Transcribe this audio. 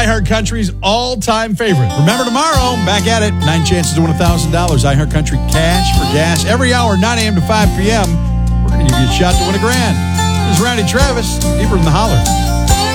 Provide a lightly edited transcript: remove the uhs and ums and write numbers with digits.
iHeart Country's all-time favorite. Remember tomorrow, back at it, 9 chances to win $1,000. iHeart Country cash for gas every hour, 9 a.m. to 5 p.m. We're going to give you a shot to win $1,000. This is Randy Travis, deeper in the holler.